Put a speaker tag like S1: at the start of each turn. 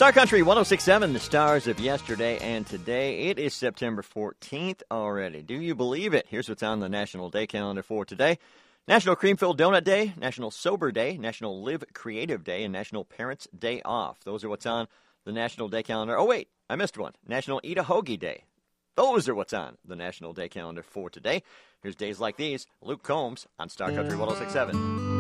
S1: Star Country 106.7, the stars of yesterday and today. It is September 14th already. Do you believe it? Here's what's on the National Day calendar for today. National Cream-Filled Donut Day, National Sober Day, National Live Creative Day, and National Parents Day Off. Those are what's on the National Day calendar. Oh, wait, I missed one. National Eat a Hoagie Day. Those are what's on the National Day calendar for today. Here's days like these. Luke Combs on Star Country 106.7.